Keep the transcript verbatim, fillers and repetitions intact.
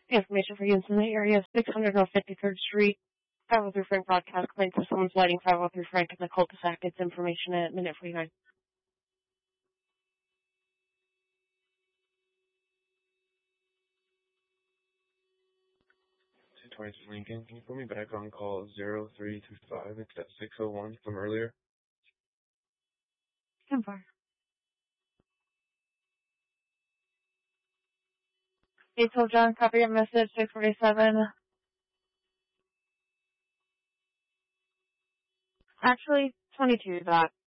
The information for use in the area is six hundred North fifty-third Street. five oh three Frank broadcast claim for someone's lighting five oh three Frank in the cul-de-sac. It's information at minute forty-nine. two twenty-two Lincoln, can you put me back on call zero three two five? It's at six oh one from earlier. ten four. eight twelve John, copy your message, six forty-seven. Actually, twenty-two, that.